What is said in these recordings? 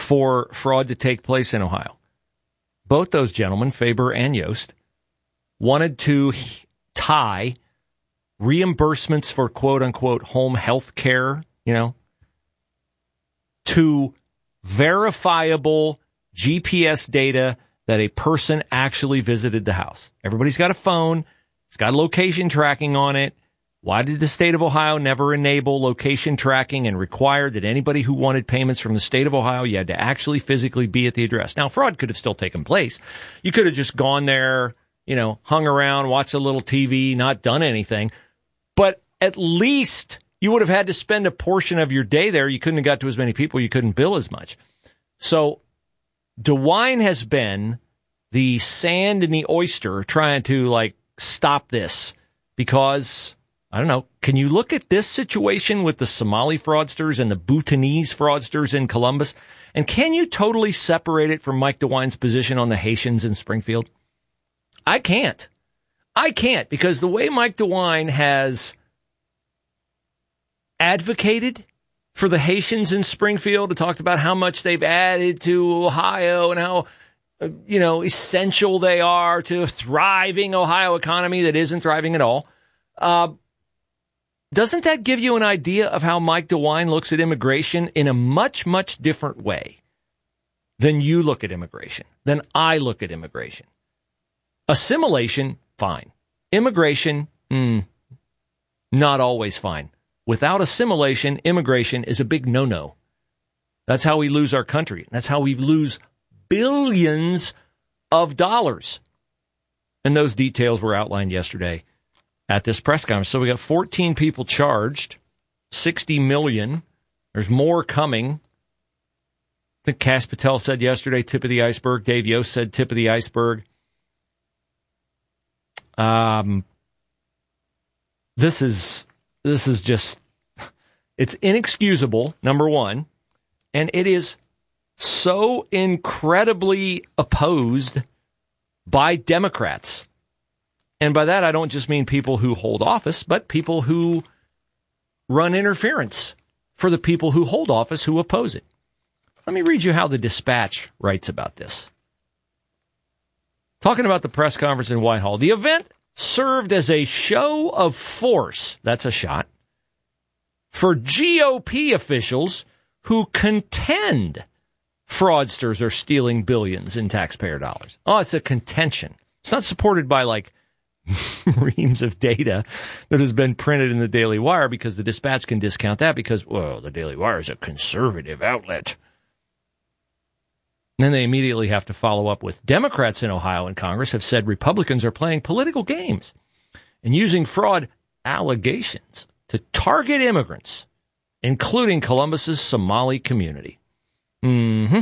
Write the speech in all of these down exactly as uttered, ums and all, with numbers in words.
for fraud to take place in Ohio. Both those gentlemen, Faber and Yost, wanted to tie reimbursements for quote-unquote home health care, you know, to verifiable G P S data that a person actually visited the house. Everybody's got a phone. It's got location tracking on it. Why did the state of Ohio never enable location tracking and require that anybody who wanted payments from the state of Ohio, you had to actually physically be at the address? Now, fraud could have still taken place. You could have just gone there, you know, hung around, watched a little T V, not done anything. But at least you would have had to spend a portion of your day there. You couldn't have got to as many people. You couldn't bill as much. So DeWine has been the sand in the oyster trying to, like, stop this because, I don't know, can you look at this situation with the Somali fraudsters and the Bhutanese fraudsters in Columbus, and can you totally separate it from Mike DeWine's position on the Haitians in Springfield? I can't. I can't, because the way Mike DeWine has advocated for the Haitians in Springfield, and talked about how much they've added to Ohio and how, uh, you know, essential they are to a thriving Ohio economy that isn't thriving at all. Uh, doesn't that give you an idea of how Mike DeWine looks at immigration in a much, much different way than you look at immigration, than I look at immigration? Assimilation, fine. Immigration, mm, not always fine. Without assimilation, immigration is a big no-no. That's how we lose our country. That's how we lose billions of dollars. And those details were outlined yesterday at this press conference. So we got fourteen people charged, sixty million. There's more coming. I think Kash Patel said yesterday, tip of the iceberg. Dave Yost said tip of the iceberg. Um, this is, this is just, it's inexcusable, number one, and it is so incredibly opposed by Democrats. And by that, I don't just mean people who hold office, but people who run interference for the people who hold office who oppose it. Let me read you how the Dispatch writes about this. Talking about the press conference in Whitehall, the event served as a show of force, that's a shot, for G O P officials who contend fraudsters are stealing billions in taxpayer dollars. Oh, it's a contention. It's not supported by, like, reams of data that has been printed in the Daily Wire, because the Dispatch can discount that because, well, the Daily Wire is a conservative outlet. And then they immediately have to follow up with Democrats in Ohio and Congress have said Republicans are playing political games and using fraud allegations to target immigrants, including Columbus's Somali community. Mm-hmm.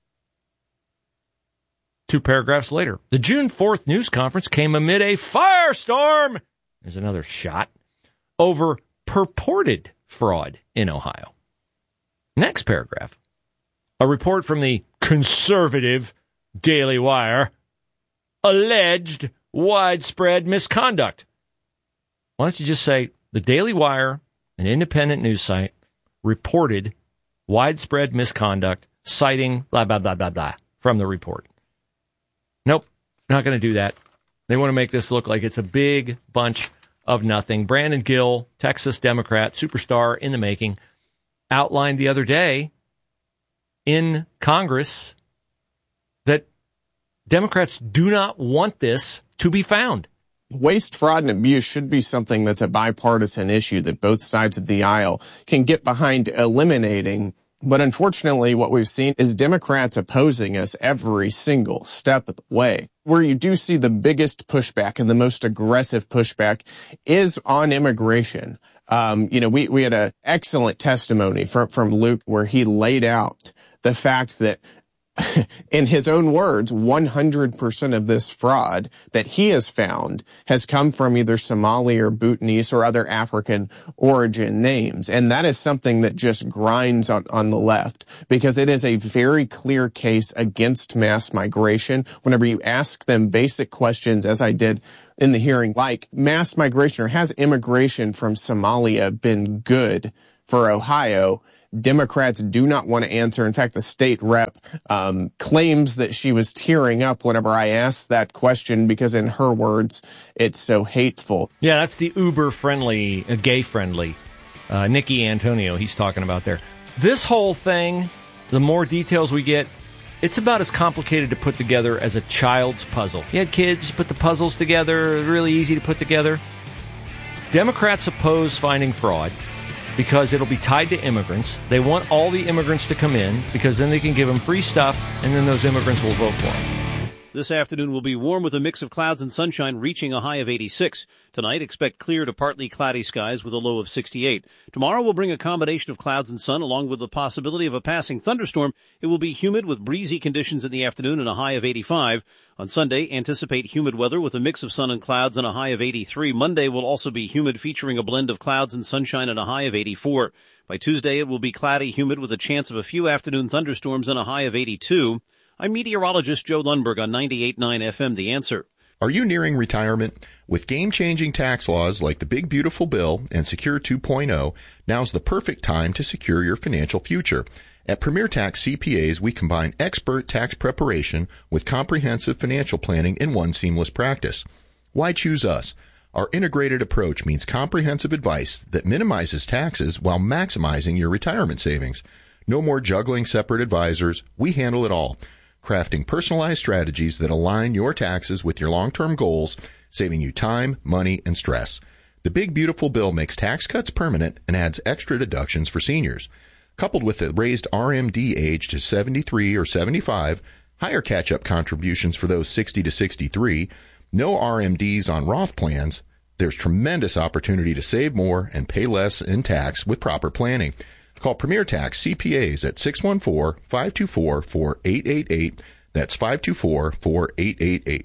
Two paragraphs later, the June fourth news conference came amid a firestorm. There's another shot over purported fraud in Ohio. Next paragraph. A report from the conservative Daily Wire. Alleged widespread misconduct. Why don't you just say the Daily Wire, an independent news site, reported widespread misconduct, citing blah, blah, blah, blah, blah from the report. Nope, not going to do that. They want to make this look like it's a big bunch of nothing. Brandon Gill, Texas Democrat, superstar in the making, outlined the other day in Congress that Democrats do not want this to be found. Waste, fraud, and abuse should be something that's a bipartisan issue that both sides of the aisle can get behind eliminating. But unfortunately, what we've seen is Democrats opposing us every single step of the way. Where you do see the biggest pushback and the most aggressive pushback is on immigration. Um, you know, we, we had an excellent testimony from, from Luke where he laid out the fact that, in his own words, one hundred percent of this fraud that he has found has come from either Somali or Bhutanese or other African origin names. And that is something that just grinds on, on the left, because it is a very clear case against mass migration. Whenever you ask them basic questions, as I did in the hearing, like mass migration or has immigration from Somalia been good for Ohio, Democrats do not want to answer. In fact, the state rep um, claims that she was tearing up whenever I asked that question because, in her words, it's so hateful. Yeah, that's the uber-friendly, uh, gay-friendly uh, Nikki Antonio he's talking about there. This whole thing, the more details we get, it's about as complicated to put together as a child's puzzle. You had kids put the puzzles together, really easy to put together. Democrats oppose finding fraud because it'll be tied to immigrants. They want all the immigrants to come in because then they can give them free stuff, and then those immigrants will vote for them. This afternoon will be warm with a mix of clouds and sunshine, reaching a high of eighty-six. Tonight, expect clear to partly cloudy skies with a low of sixty-eight. Tomorrow will bring a combination of clouds and sun, along with the possibility of a passing thunderstorm. It will be humid with breezy conditions in the afternoon and a high of eighty-five. On Sunday, anticipate humid weather with a mix of sun and clouds and a high of eighty-three. Monday will also be humid, featuring a blend of clouds and sunshine and a high of eighty-four. By Tuesday, it will be cloudy, humid with a chance of a few afternoon thunderstorms and a high of eighty-two. I'm meteorologist Joe Lundberg on ninety-eight point nine F M, The Answer. Are you nearing retirement? With game-changing tax laws like the Big Beautiful Bill and Secure two point oh, now's the perfect time to secure your financial future. At Premier Tax C P As, we combine expert tax preparation with comprehensive financial planning in one seamless practice. Why choose us? Our integrated approach means comprehensive advice that minimizes taxes while maximizing your retirement savings. No more juggling separate advisors. We handle it all, crafting personalized strategies that align your taxes with your long-term goals, saving you time, money, and stress. The Big Beautiful Bill makes tax cuts permanent and adds extra deductions for seniors. Coupled with the raised R M D age to seventy-three or seventy-five, higher catch-up contributions for those sixty to sixty-three, no R M Ds on Roth plans, there's tremendous opportunity to save more and pay less in tax with proper planning. Call Premier Tax C P As at six one four, five two four, four eight eight eight. That's five two four, four eight eight eight.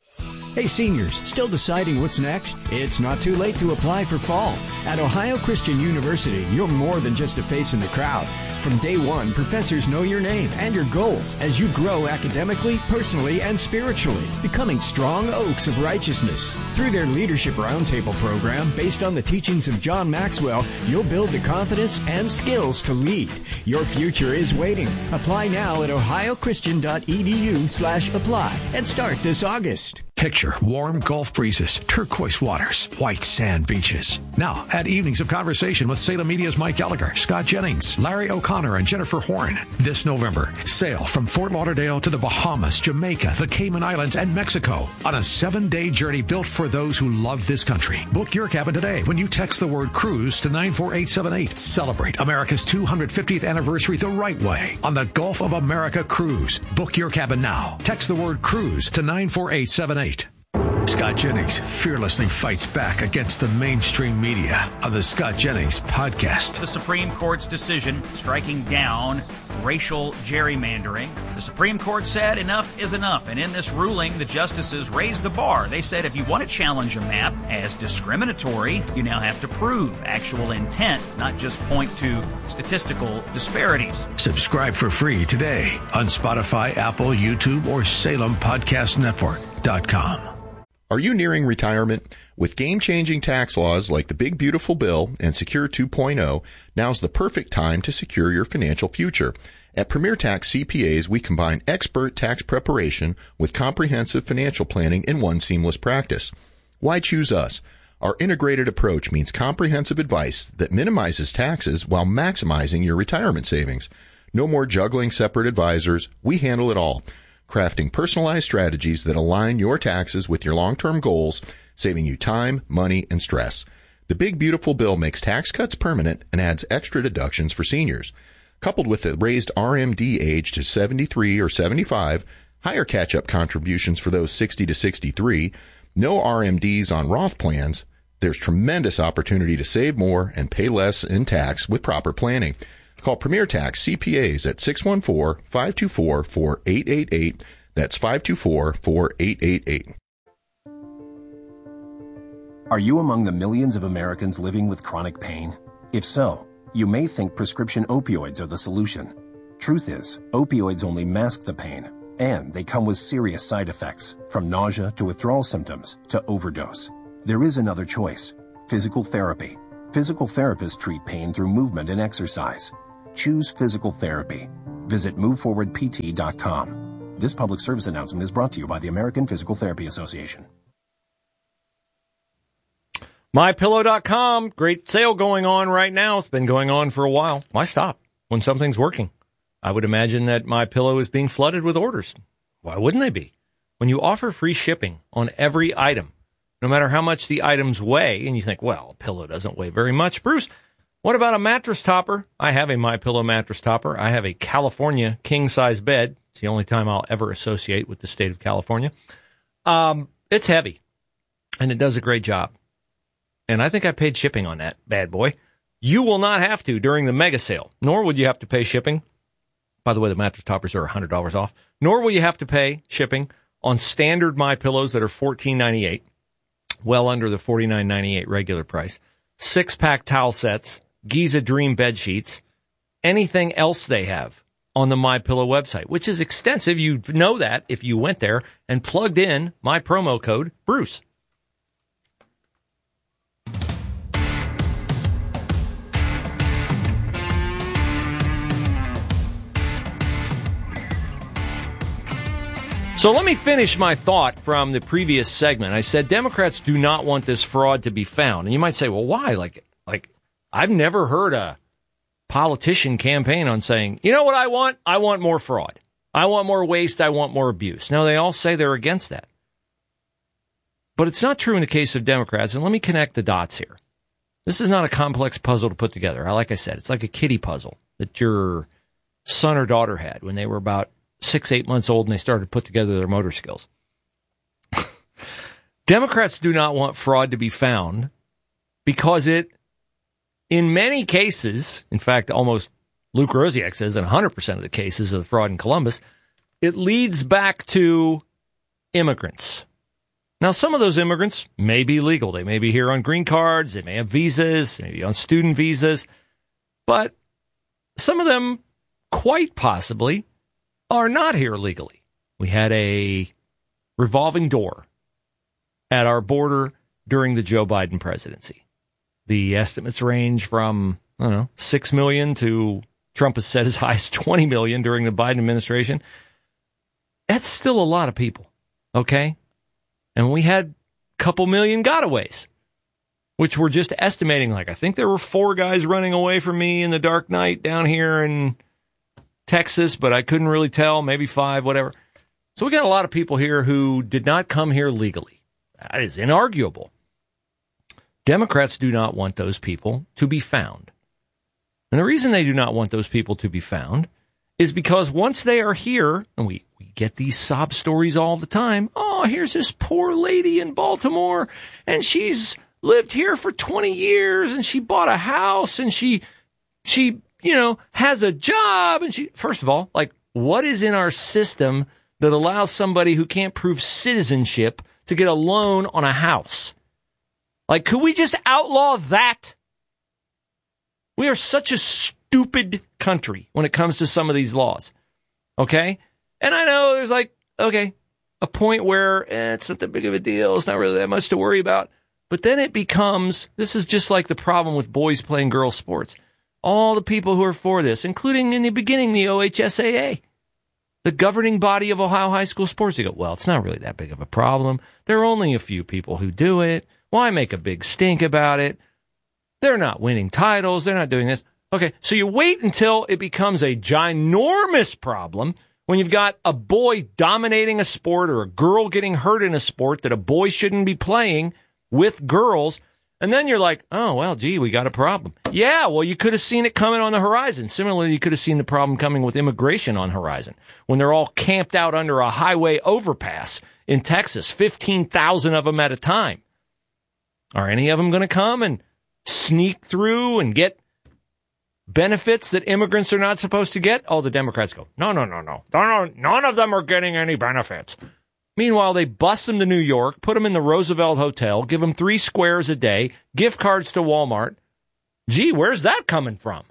Hey seniors, still deciding what's next? It's not too late to apply for fall. At Ohio Christian University, you're more than just a face in the crowd. From day one, professors know your name and your goals as you grow academically, personally, and spiritually, becoming strong oaks of righteousness. Through their Leadership Roundtable program, based on the teachings of John Maxwell, you'll build the confidence and skills to lead. Your future is waiting. Apply now at ohiochristian.edu slash apply and start this August. Picture warm Gulf breezes, turquoise waters, white sand beaches. Now, add evenings of conversation with Salem Media's Mike Gallagher, Scott Jennings, Larry O'Connor, and Jennifer Horn. This November, sail from Fort Lauderdale to the Bahamas, Jamaica, the Cayman Islands, and Mexico on a seven-day journey built for those who love this country. Book your cabin today when you text the word cruise to nine four eight seven eight. Celebrate America's two hundred fiftieth anniversary the right way on the Gulf of America Cruise. Book your cabin now. Text the word cruise to nine four eight seven eight. Scott Jennings fearlessly fights back against the mainstream media on the Scott Jennings Podcast. The Supreme Court's decision striking down racial gerrymandering. The Supreme Court said enough is enough, and in this ruling, the justices raised the bar. They said if you want to challenge a map as discriminatory, you now have to prove actual intent, not just point to statistical disparities. Subscribe for free today on Spotify, Apple, YouTube, or Salem Podcast Network dot com. Are you nearing retirement? With game-changing tax laws like the Big Beautiful Bill and Secure two point oh, now's the perfect time to secure your financial future. At Premier Tax C P As, we combine expert tax preparation with comprehensive financial planning in one seamless practice. Why choose us? Our integrated approach means comprehensive advice that minimizes taxes while maximizing your retirement savings. No more juggling separate advisors. We handle it all, crafting personalized strategies that align your taxes with your long-term goals, saving you time, money, and stress. The Big Beautiful Bill makes tax cuts permanent and adds extra deductions for seniors. Coupled with the raised R M D age to seventy-three or seventy-five, higher catch-up contributions for those sixty to sixty-three, no R M Ds on Roth plans, there's tremendous opportunity to save more and pay less in tax with proper planning. Call Premier Tax C P As at six one four, five two four, four eight eight eight. That's five two four, four eight eight eight. Are you among the millions of Americans living with chronic pain? If so, you may think prescription opioids are the solution. Truth is, opioids only mask the pain, and they come with serious side effects, from nausea to withdrawal symptoms to overdose. There is another choice: physical therapy. Physical therapists treat pain through movement and exercise. Choose physical therapy. Visit move forward p t dot com. This public service announcement is brought to you by the American Physical Therapy Association. my pillow dot com, great sale going on right now. It's been going on for a while. Why stop when something's working? I would imagine that MyPillow is being flooded with orders. Why wouldn't they be? When you offer free shipping on every item, no matter how much the items weigh, and you think, well, a pillow doesn't weigh very much. Bruce, what about a mattress topper? I have a MyPillow mattress topper. I have a California king-size bed. It's the only time I'll ever associate with the state of California. Um, it's heavy, and it does a great job. And I think I paid shipping on that bad boy. You will not have to during the mega sale, nor would you have to pay shipping. By the way, the mattress toppers are one hundred dollars off. Nor will you have to pay shipping on standard MyPillows that are fourteen ninety-eight, well under the forty-nine ninety-eight regular price. Six-pack towel sets, Giza Dream bed sheets, anything else they have on the MyPillow website, which is extensive. You know that if you went there and plugged in my promo code, Bruce. So let me finish my thought from the previous segment. I said Democrats do not want this fraud to be found. And you might say, well, why? Like, like I've never heard a politician campaign on saying, you know what I want? I want more fraud. I want more waste. I want more abuse. Now, they all say they're against that. But it's not true in the case of Democrats. And let me connect the dots here. This is not a complex puzzle to put together. Like I said, it's like a kiddie puzzle that your son or daughter had when they were about six, eight months old and they started to put together their motor skills. Democrats do not want fraud to be found because it, in many cases, in fact, almost Luke Rosiak says in one hundred percent of the cases of the fraud in Columbus, it leads back to immigrants. Now, some of those immigrants may be legal. They may be here on green cards. They may have visas, maybe on student visas. But some of them, quite possibly, are not here legally. We had a revolving door at our border during the Joe Biden presidency. The estimates range from, I don't know, six million to Trump has said as high as twenty million during the Biden administration. That's still a lot of people, okay? And we had a couple million gotaways, which we're just estimating. Like, I think there were four guys running away from me in the dark night down here in Texas, but I couldn't really tell, maybe five, whatever. So we got a lot of people here who did not come here legally. That is inarguable. Democrats do not want those people to be found. And the reason they do not want those people to be found is because once they are here, and we, we get these sob stories all the time. Oh, here's this poor lady in Baltimore, and she's lived here for twenty years, and she bought a house, and she, she, you know, has a job. And she, first of all, like, what is in our system that allows somebody who can't prove citizenship to get a loan on a house? Like, could we just outlaw that? We are such a stupid country when it comes to some of these laws. Okay? And I know there's like, okay, a point where eh, it's not that big of a deal. It's not really that much to worry about. But then it becomes, this is just like the problem with boys playing girls sports. All the people who are for this, including in the beginning, the O H S A A, the governing body of Ohio high school sports, they go, well, it's not really that big of a problem. There are only a few people who do it. Why make a big stink about it? They're not winning titles. They're not doing this. Okay, so you wait until it becomes a ginormous problem when you've got a boy dominating a sport or a girl getting hurt in a sport that a boy shouldn't be playing with girls. And then you're like, oh, well, gee, we got a problem. Yeah, well, you could have seen it coming on the horizon. Similarly, you could have seen the problem coming with immigration on horizon when they're all camped out under a highway overpass in Texas, fifteen thousand of them at a time. Are any of them going to come and sneak through and get benefits that immigrants are not supposed to get? Oh, the Democrats go, no, no, no, no. no, no none of them are getting any benefits. Meanwhile, they bus them to New York, put them in the Roosevelt Hotel, give them three squares a day, gift cards to Walmart. Gee, where's that coming from?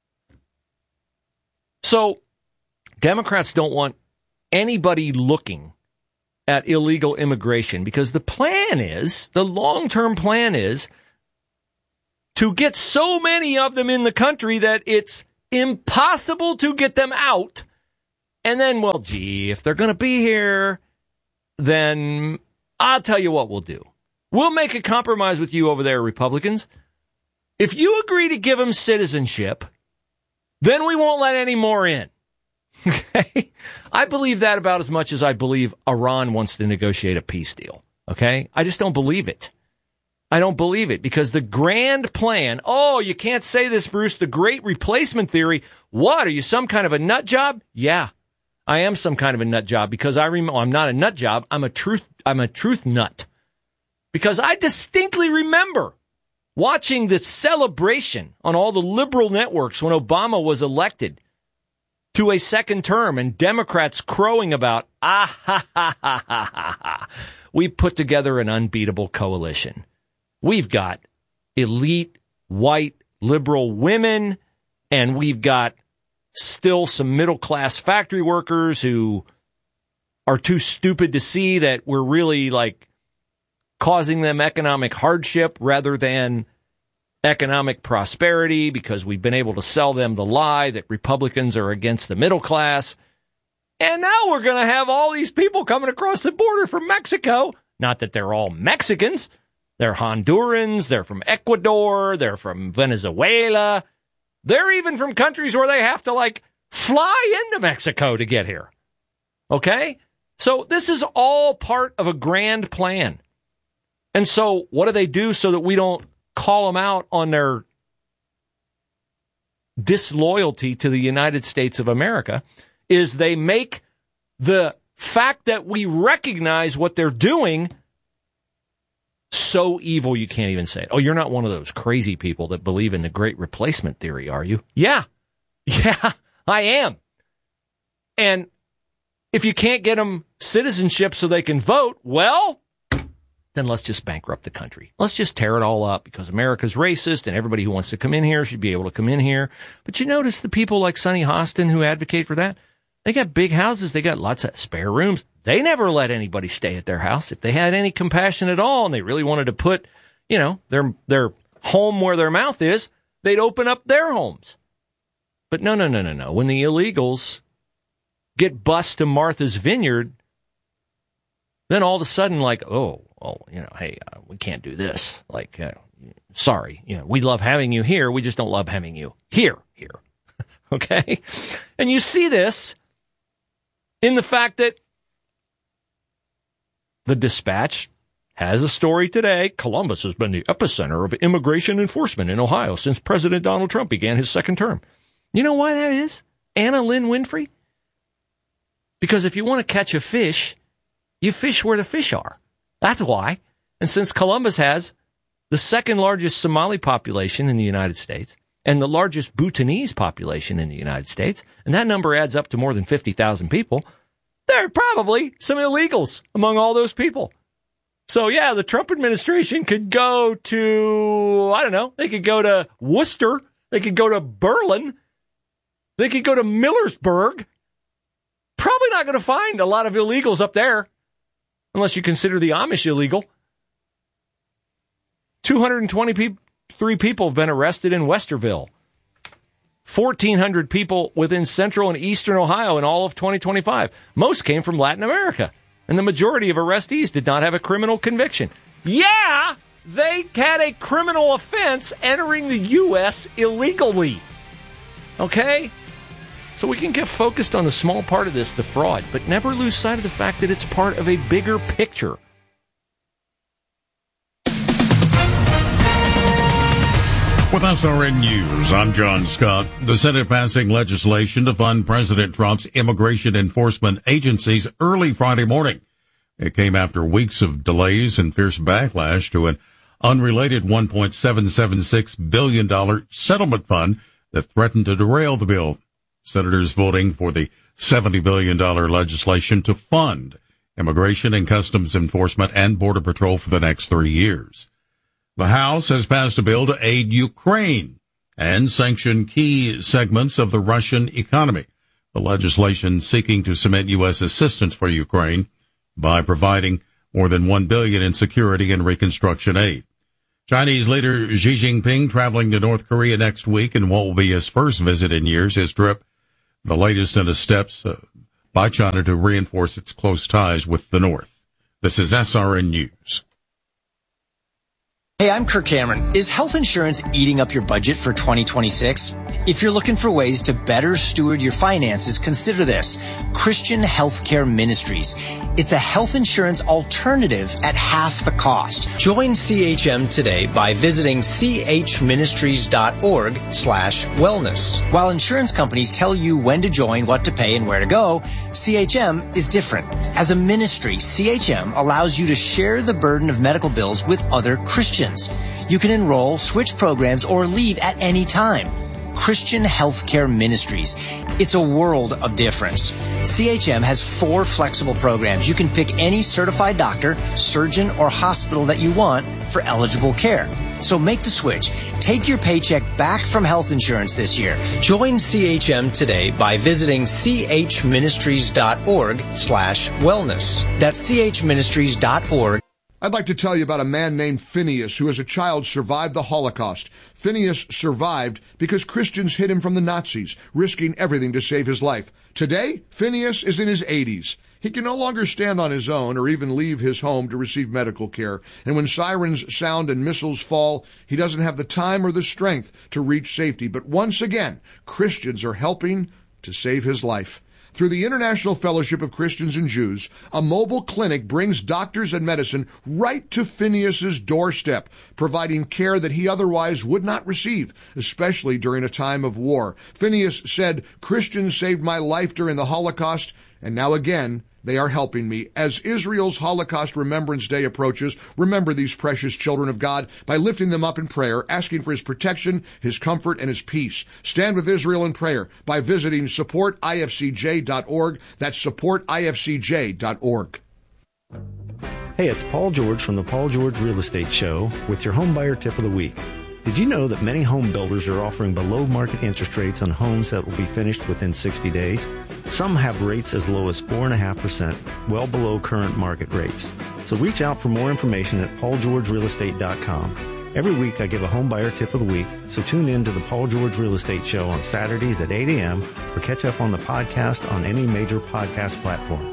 So Democrats don't want anybody looking at illegal immigration because the plan is, the long-term plan is to get so many of them in the country that it's impossible to get them out. And then, well, gee, if they're going to be here, then I'll tell you what we'll do. We'll make a compromise with you over there, Republicans. If you agree to give them citizenship, then we won't let any more in. Okay? I believe that about as much as I believe Iran wants to negotiate a peace deal. Okay? I just don't believe it. I don't believe it because the grand plan, oh, you can't say this, Bruce, the great replacement theory. What? Are you some kind of a nut job? Yeah, I am some kind of a nut job because I remember, I'm not a nut job. I'm a truth, I'm a truth nut because I distinctly remember watching the celebration on all the liberal networks when Obama was elected to a second term and Democrats crowing about, ah, ha, ha, ha, ha, ha, ha. We put together an unbeatable coalition. We've got elite white liberal women, and we've got still some middle-class factory workers who are too stupid to see that we're really, like, causing them economic hardship rather than economic prosperity because we've been able to sell them the lie that Republicans are against the middle class. And now we're going to have all these people coming across the border from Mexico. Not that they're all Mexicans. They're Hondurans. They're from Ecuador. They're from Venezuela. They're even from countries where they have to, like, fly into Mexico to get here. Okay? So this is all part of a grand plan. And so what do they do so that we don't call them out on their disloyalty to the United States of America? Is they make the fact that we recognize what they're doing so evil you can't even say it. Oh, you're not one of those crazy people that believe in the great replacement theory, are you? Yeah. Yeah, I am. And if you can't get them citizenship so they can vote, well, then let's just bankrupt the country. Let's just tear it all up because America's racist and everybody who wants to come in here should be able to come in here. But you notice the people like Sonny Hostin who advocate for that? They got big houses. They got lots of spare rooms. They never let anybody stay at their house. If they had any compassion at all and they really wanted to put, you know, their their home where their mouth is, they'd open up their homes. But no, no, no, no, no. When the illegals get bused to Martha's Vineyard, then all of a sudden, like, oh, oh, you know, hey, uh, we can't do this. Like, uh, sorry, you know, we love having you here. We just don't love having you here, here. Okay? And you see this in the fact that the Dispatch has a story today. Columbus has been the epicenter of immigration enforcement in Ohio since President Donald Trump began his second term. You know why that is? Anna Lynn Winfrey? Because if you want to catch a fish, you fish where the fish are. That's why. And since Columbus has the second largest Somali population in the United States and the largest Bhutanese population in the United States, and that number adds up to more than fifty thousand people, there are probably some illegals among all those people. So, yeah, the Trump administration could go to, I don't know, they could go to Worcester. They could go to Berlin. They could go to Millersburg. Probably not going to find a lot of illegals up there, unless you consider the Amish illegal. two hundred twenty-three people have been arrested in Westerville. fourteen hundred people within central and eastern Ohio in all of twenty twenty-five. Most came from Latin America, and the majority of arrestees did not have a criminal conviction. Yeah, they had a criminal offense entering the U S illegally. Okay? So we can get focused on the small part of this, the fraud, but never lose sight of the fact that it's part of a bigger picture. With S R N News, I'm John Scott. The Senate passing legislation to fund President Trump's immigration enforcement agencies early Friday morning. It came after weeks of delays and fierce backlash to an unrelated one point seven seven six billion dollars settlement fund that threatened to derail the bill. Senators voting for the seventy billion dollars legislation to fund immigration and customs enforcement and border patrol for the next three years. The House has passed a bill to aid Ukraine and sanction key segments of the Russian economy. The legislation seeking to cement U S assistance for Ukraine by providing more than one billion dollars in security and reconstruction aid. Chinese leader Xi Jinping traveling to North Korea next week in what will be his first visit in years. His trip, the latest in the steps uh, by China to reinforce its close ties with the North. This is S R N News. Hey, I'm Kirk Cameron. Is health insurance eating up your budget for twenty twenty-six? If you're looking for ways to better steward your finances, consider this. Christian Healthcare Ministries. It's a health insurance alternative at half the cost. Join C H M today by visiting chministries.org slash wellness. While insurance companies tell you when to join, what to pay, and where to go, C H M is different. As a ministry, C H M allows you to share the burden of medical bills with other Christians. You can enroll, switch programs, or leave at any time. Christian Healthcare Ministries. It's a world of difference. C H M has four flexible programs. You can pick any certified doctor, surgeon, or hospital that you want for eligible care. So make the switch. Take your paycheck back from health insurance this year. Join C H M today by visiting chministries.org slash wellness. That's chministries.org. I'd like to tell you about a man named Phineas who as a child survived the Holocaust. Phineas survived because Christians hid him from the Nazis, risking everything to save his life. Today, Phineas is in his eighties. He can no longer stand on his own or even leave his home to receive medical care. And when sirens sound and missiles fall, he doesn't have the time or the strength to reach safety. But once again, Christians are helping to save his life. Through the International Fellowship of Christians and Jews, a mobile clinic brings doctors and medicine right to Phineas's doorstep, providing care that he otherwise would not receive, especially during a time of war. Phineas said, "Christians saved my life during the Holocaust, and now again, they are helping me." As Israel's Holocaust Remembrance Day approaches, remember these precious children of God by lifting them up in prayer, asking for his protection, his comfort, and his peace. Stand with Israel in prayer by visiting support I F C J dot org. That's support I F C J dot org. Hey, it's Paul George from the Paul George Real Estate Show with your home buyer tip of the week. Did you know that many home builders are offering below market interest rates on homes that will be finished within sixty days? Some have rates as low as four point five percent, well below current market rates. So reach out for more information at paul george real estate dot com. Every week I give a home buyer tip of the week, so tune in to the Paul George Real Estate Show on Saturdays at eight a.m. or catch up on the podcast on any major podcast platform.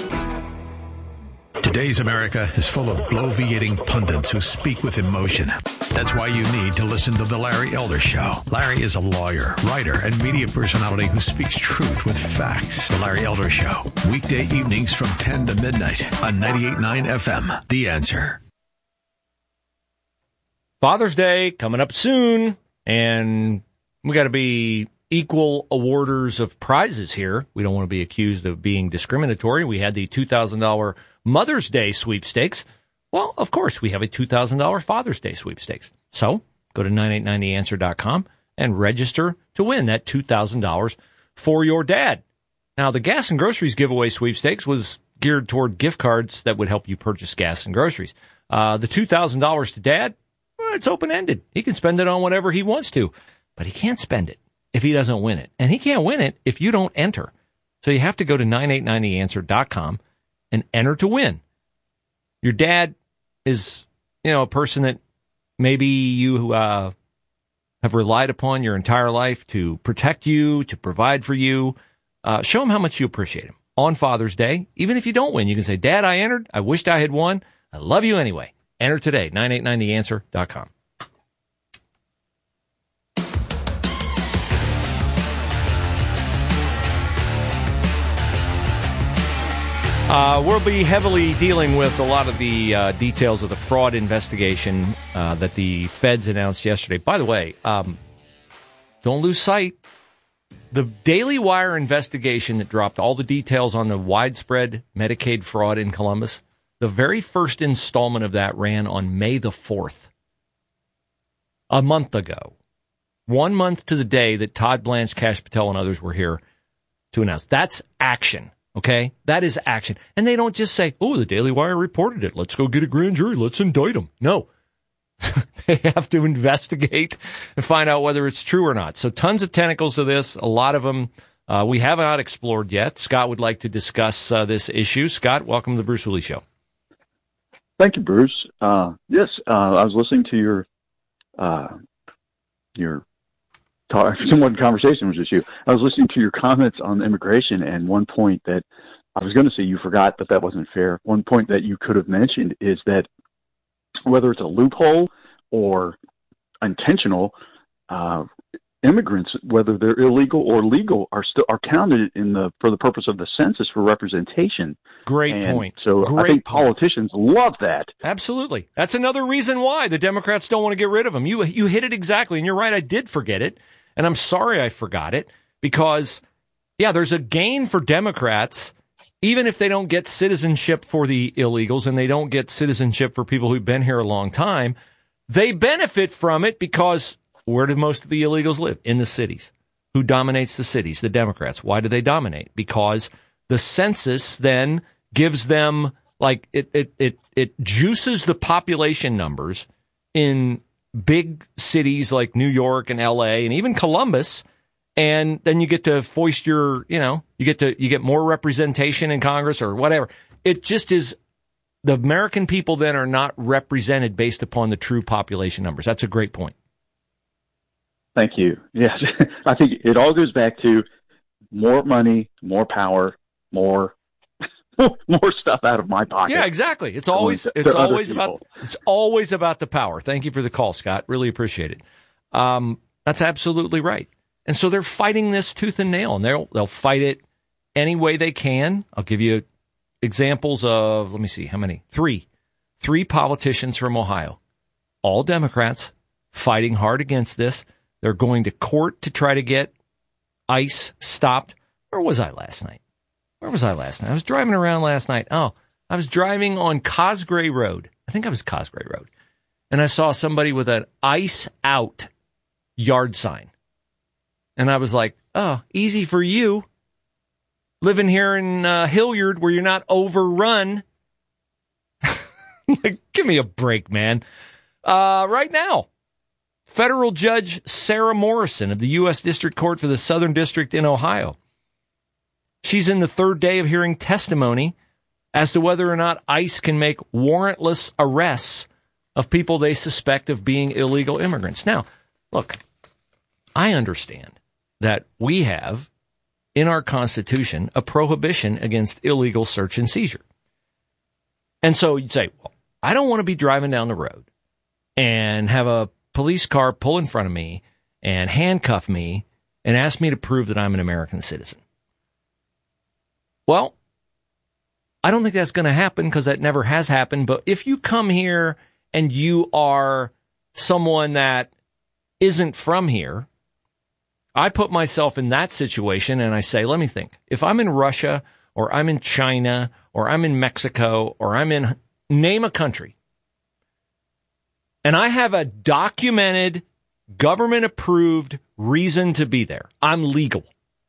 Today's America is full of bloviating pundits who speak with emotion. That's why you need to listen to The Larry Elder Show. Larry is a lawyer, writer, and media personality who speaks truth with facts. The Larry Elder Show, weekday evenings from ten to midnight on ninety-eight point nine F M. The Answer. Father's Day coming up soon, and we got to be equal awarders of prizes here. We don't want to be accused of being discriminatory. We had the two thousand dollars Mother's Day sweepstakes. Well, of course, we have a two thousand dollars Father's Day sweepstakes. So go to nine eight nine the answer dot com and register to win that two thousand dollars for your dad. Now, the gas and groceries giveaway sweepstakes was geared toward gift cards that would help you purchase gas and groceries. Uh, the two thousand dollars to dad, well, it's open-ended. He can spend it on whatever he wants to, but he can't spend it if he doesn't win it. And he can't win it if you don't enter. So you have to go to nine eight nine the answer dot com and enter to win. Your dad is, you know, a person that maybe you uh, have relied upon your entire life to protect you, to provide for you. Uh, show him how much you appreciate him on Father's Day. Even if you don't win, you can say, "Dad, I entered. I wished I had won. I love you anyway." Enter today, nine eight nine the answer dot com. Uh, we'll be heavily dealing with a lot of the uh, details of the fraud investigation uh, that the feds announced yesterday. By the way, um, don't lose sight. The Daily Wire investigation that dropped all the details on the widespread Medicaid fraud in Columbus, the very first installment of that ran on May the fourth, a month ago. One month to the day that Todd Blanche, Kash Patel, and others were here to announce. That's action. Okay, that is action. And they don't just say, "Oh, the Daily Wire reported it. Let's go get a grand jury. Let's indict them." No. They have to investigate and find out whether it's true or not. So tons of tentacles to this. A lot of them uh, we have not explored yet. Scott would like to discuss uh, this issue. Scott, welcome to the Bruce Willie Show. Thank you, Bruce. Uh, yes, uh, I was listening to your uh, your talk, somewhat conversation was just you. I was listening to your comments on immigration, and one point that I was going to say you forgot, but that wasn't fair. One point that you could have mentioned is that whether it's a loophole or intentional, uh, immigrants, whether they're illegal or legal, are still are counted in the for the purpose of the census for representation. Great and point. So Great I think point. politicians love that. Absolutely. That's another reason why the Democrats don't want to get rid of them. You you hit it exactly, and you're right. I did forget it, and I'm sorry I forgot it because, yeah, there's a gain for Democrats even if they don't get citizenship for the illegals and they don't get citizenship for people who've been here a long time. They benefit from it because where do most of the illegals live? In the cities. Who dominates the cities? The Democrats. Why do they dominate? Because the census then gives them, like, it it it, it juices the population numbers in big cities like New York and L A and even Columbus, and then you get to foist your, you know, you get to you get more representation in Congress or whatever. It just is. The American people then are not represented based upon the true population numbers. That's a great point. Thank you. Yes, I think it all goes back to more money, more power, more more stuff out of my pocket. Yeah, exactly. It's always to, it's to always about it's always about the power. Thank you for the call, Scott. Really appreciate it. Um, that's absolutely right. And so they're fighting this tooth and nail, and they'll they'll fight it any way they can. I'll give you examples of, let me see, how many? Three. Three politicians from Ohio, all Democrats, fighting hard against this. They're going to court to try to get ICE stopped. Where was I last night? Where was I last night? I was driving around last night. Oh, I was driving on Cosgray Road. I think I was Cosgray Road. And I saw somebody with an ICE out yard sign. And I was like, oh, easy for you. Living here in uh, Hilliard where you're not overrun. Like, give me a break, man. Uh, right now, federal judge Sarah Morrison of the U S District Court for the Southern District in Ohio. She's in the third day of hearing testimony as to whether or not ICE can make warrantless arrests of people they suspect of being illegal immigrants. Now, look, I understand that we have in our Constitution a prohibition against illegal search and seizure. And so you'd say, well, I don't want to be driving down the road and have a police car pull in front of me and handcuff me and ask me to prove that I'm an American citizen. Well, I don't think that's going to happen because that never has happened. But if you come here and you are someone that isn't from here, I put myself in that situation and I say, let me think. If I'm in Russia or I'm in China or I'm in Mexico or I'm in, name a country, and I have a documented, government-approved reason to be there, I'm legal,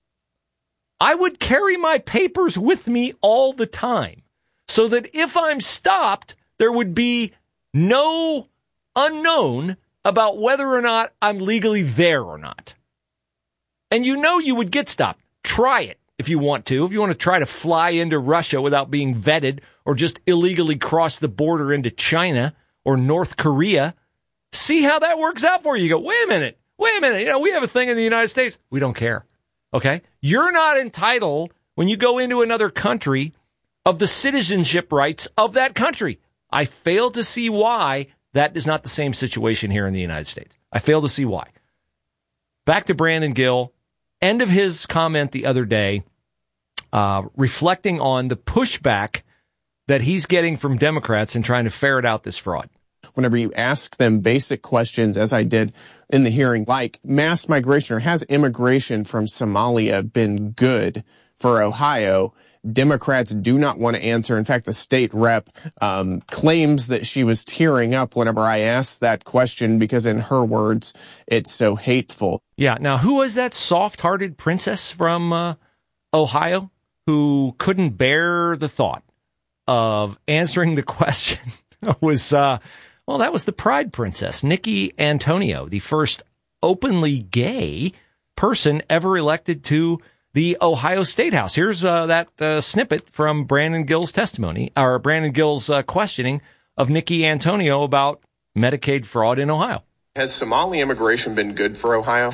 I would carry my papers with me all the time so that if I'm stopped, there would be no unknown about whether or not I'm legally there or not. And you know you would get stopped. Try it if you want to. If you want to try to fly into Russia without being vetted or just illegally cross the border into China or North Korea, see how that works out for you. You go, wait a minute, wait a minute. You know, we have a thing in the United States. We don't care. Okay? You're not entitled, when you go into another country, of the citizenship rights of that country. I fail to see why that is not the same situation here in the United States. I fail to see why. Back to Brandon Gill. End of his comment the other day, uh, reflecting on the pushback that he's getting from Democrats in trying to ferret out this fraud. Whenever you ask them basic questions, as I did in the hearing, like mass migration or has immigration from Somalia been good for Ohio, Democrats do not want to answer. In fact, the state rep um, claims that she was tearing up whenever I asked that question because, in her words, it's so hateful. Yeah. Now, who was that soft-hearted princess from uh, Ohio who couldn't bear the thought of answering the question? It was, uh, well, that was the Pride Princess, Nikki Antonio, the first openly gay person ever elected to the Ohio State House. Here's uh, that uh, snippet from Brandon Gill's testimony, or Brandon Gill's uh, questioning of Nikki Antonio about Medicaid fraud in Ohio. Has Somali immigration been good for Ohio?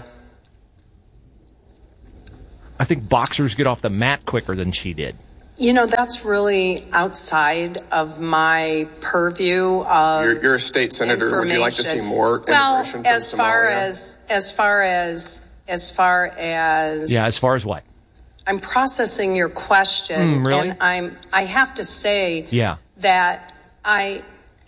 I think boxers get off the mat quicker than she did. You know, that's really outside of my purview of You're, you're a state senator. Would you like to see more well, immigration from as far Somalia? as as far as as far as Yeah, as far as what? I'm processing your question, Mm, really? and I'm I have to say Yeah. that I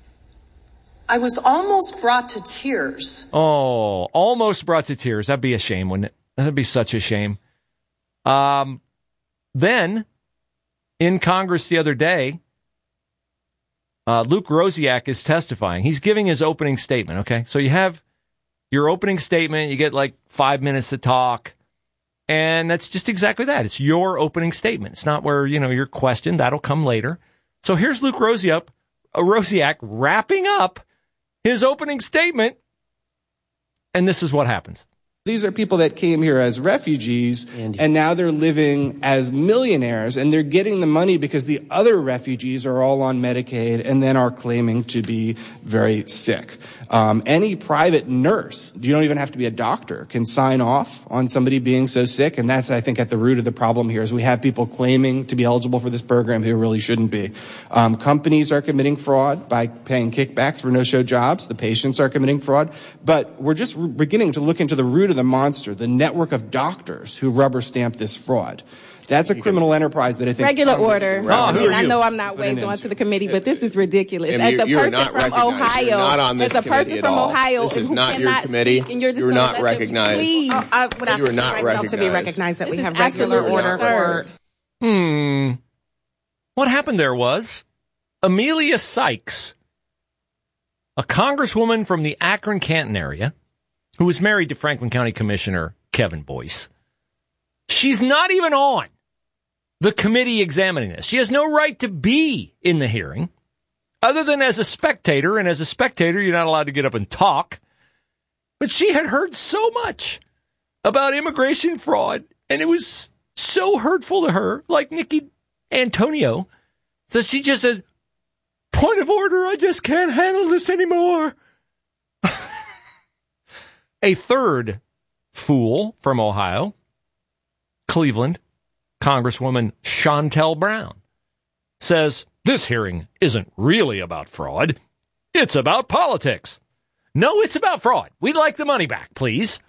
I was almost brought to tears. Oh, almost brought to tears. That'd be a shame, wouldn't it? That'd be such a shame. Um, then, in Congress the other day, uh, Luke Rosiak is testifying. He's giving his opening statement, okay? So you have your opening statement. You get like five minutes to talk. And that's just exactly that. It's your opening statement. It's not where, you know, you're questioned. That'll come later. So here's Luke Rosiak, uh, Rosiak wrapping up his opening statement. And this is what happens. These are people that came here as refugees, and now they're living as millionaires, and they're getting the money because the other refugees are all on Medicaid and then are claiming to be very sick. Um, any private nurse, you don't even have to be a doctor, can sign off on somebody being so sick, and that's, I think, at the root of the problem here, is we have people claiming to be eligible for this program who really shouldn't be. Um, companies are committing fraud by paying kickbacks for no-show jobs. The patients are committing fraud. But we're just re- beginning to look into the root of the monster, the network of doctors who rubber stamp this fraud. That's a criminal enterprise that I think... Regular order. Oh, I mean, I you? know I'm not waved on to the committee, but this is ridiculous. And As you- a you are person not from recognized. Ohio, You're not on this as a person committee at from all. Ohio This is who not your cannot committee. speak, and you're just You're gonna not let them recognized. leave. Oh, I would ask You are not myself to be recognized. recognized that This we is have regular absolutely order absurd. for... Hmm. What happened there was Amelia Sykes, a congresswoman from the Akron-Canton area, who was married to Franklin County Commissioner Kevin Boyce. She's not even on the committee examining this. She has no right to be in the hearing, other than as a spectator, and as a spectator, you're not allowed to get up and talk. But she had heard so much about immigration fraud, and it was so hurtful to her, like Nikki Antonio, that she just said, point of order, I just can't handle this anymore. A third fool from Ohio, Cleveland, Congresswoman Shontel Brown, says this hearing isn't really about fraud. It's about politics. No, it's about fraud. We'd like the money back, please.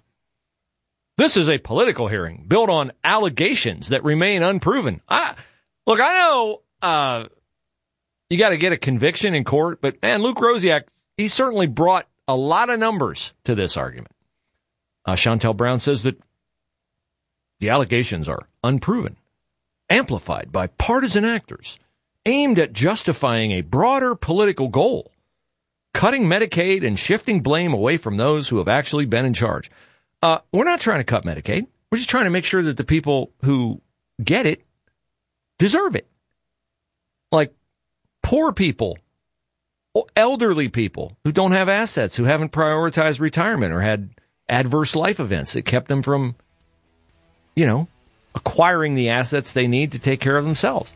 This is a political hearing built on allegations that remain unproven. I, look, I know uh, you got to get a conviction in court, but man, Luke Rosiak, he certainly brought a lot of numbers to this argument. Uh, Shontel Brown says that the allegations are unproven, amplified by partisan actors, aimed at justifying a broader political goal, cutting Medicaid and shifting blame away from those who have actually been in charge. Uh, we're not trying to cut Medicaid. We're just trying to make sure that the people who get it deserve it. Like poor people, elderly people who don't have assets, who haven't prioritized retirement or had adverse life events that kept them from, you know, acquiring the assets they need to take care of themselves.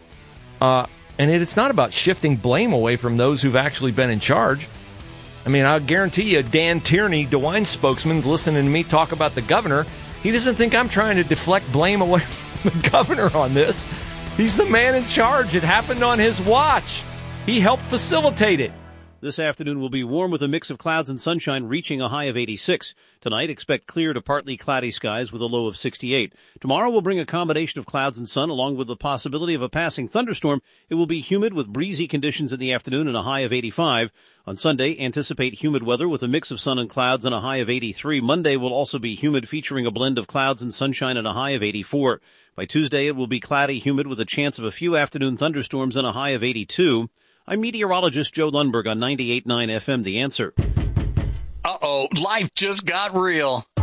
Uh, and it, it's not about shifting blame away from those who've actually been in charge. I mean, I'll guarantee you, Dan Tierney, DeWine spokesman, listening to me talk about the governor, he doesn't think I'm trying to deflect blame away from the governor on this. He's the man in charge. It happened on his watch. He helped facilitate it. This afternoon will be warm with a mix of clouds and sunshine, reaching a high of eighty-six. Tonight, expect clear to partly cloudy skies with a low of sixty-eight. Tomorrow will bring a combination of clouds and sun, along with the possibility of a passing thunderstorm. It will be humid with breezy conditions in the afternoon and a high of eighty-five. On Sunday, anticipate humid weather with a mix of sun and clouds and a high of eighty-three. Monday will also be humid, featuring a blend of clouds and sunshine and a high of eighty-four. By Tuesday, it will be cloudy, humid with a chance of a few afternoon thunderstorms and a high of eighty-two. I'm meteorologist Joe Lundberg on ninety-eight point nine F M, The Answer. Uh-oh, life just got real.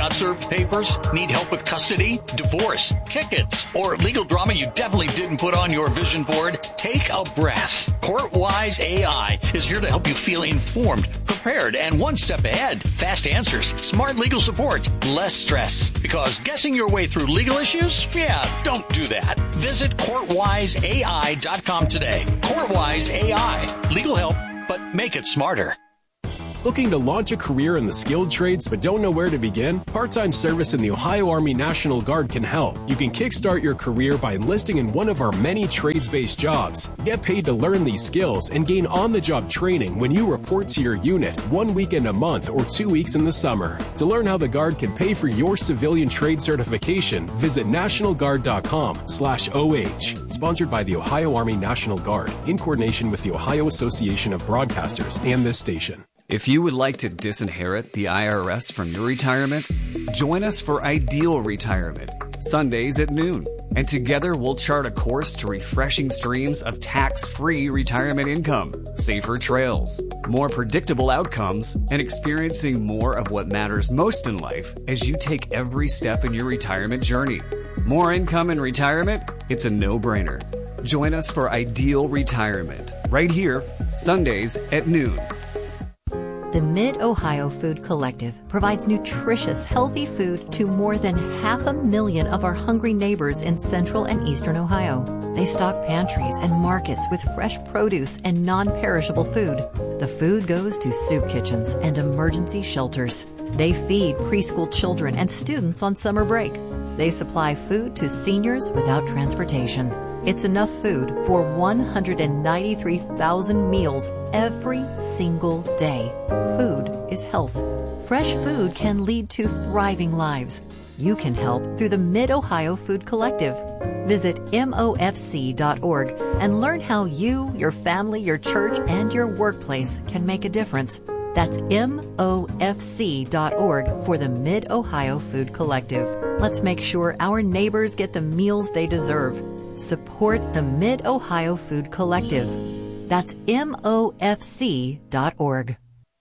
Got served papers? Need help with custody, divorce, tickets, or legal drama you definitely didn't put on your vision board? Take a breath. CourtWise A I is here to help you feel informed, prepared, and one step ahead. Fast answers, smart legal support, less stress. Because guessing your way through legal issues? Yeah, don't do that. Visit court wise A I dot com today. CourtWise A I. Legal help, but make it smarter. Looking to launch a career in the skilled trades but don't know where to begin? Part-time service in the Ohio Army National Guard can help. You can kickstart your career by enlisting in one of our many trades-based jobs. Get paid to learn these skills and gain on-the-job training when you report to your unit one weekend a month or two weeks in the summer. To learn how the Guard can pay for your civilian trade certification, visit national guard dot com slash O H. Sponsored by the Ohio Army National Guard in coordination with the Ohio Association of Broadcasters and this station. If you would like to disinherit the I R S from your retirement, join us for Ideal Retirement, Sundays at noon. And together we'll chart a course to refreshing streams of tax-free retirement income, safer trails, more predictable outcomes, and experiencing more of what matters most in life as you take every step in your retirement journey. More income in retirement? It's a no-brainer. Join us for Ideal Retirement, right here, Sundays at noon. The Mid-Ohio Food Collective provides nutritious, healthy food to more than half a million of our hungry neighbors in central and eastern Ohio. They stock pantries and markets with fresh produce and non-perishable food. The food goes to soup kitchens and emergency shelters. They feed preschool children and students on summer break. They supply food to seniors without transportation. It's enough food for one hundred ninety-three thousand meals every single day. Food is health. Fresh food can lead to thriving lives. You can help through the Mid-Ohio Food Collective. Visit M O F C dot org and learn how you, your family, your church, and your workplace can make a difference. That's M O F C dot org for the Mid-Ohio Food Collective. Let's make sure our neighbors get the meals they deserve. Support the Mid-Ohio Food Collective. That's M O F C dot org.